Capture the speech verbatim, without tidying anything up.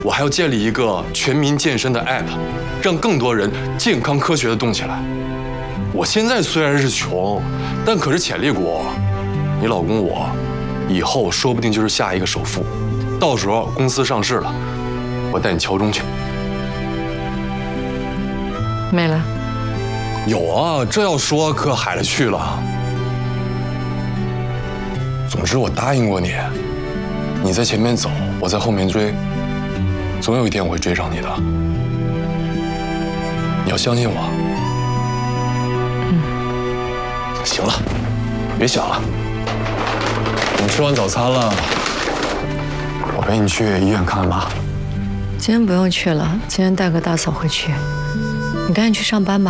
我还要建立一个全民健身的 app， 让更多人健康科学的动起来。我现在虽然是穷，但可是潜力股。你老公我，以后说不定就是下一个首富，到时候公司上市了，我带你敲钟去。 没了。 有啊，这要说可海了去了。总之我答应过你，你在前面走，我在后面追，总有一天我会追上你的。你要相信我。嗯。行了，别想了。你吃完早餐了，我陪你去医院看看妈。 今天不用去了，今天带个大嫂回去。你赶紧去上班吧。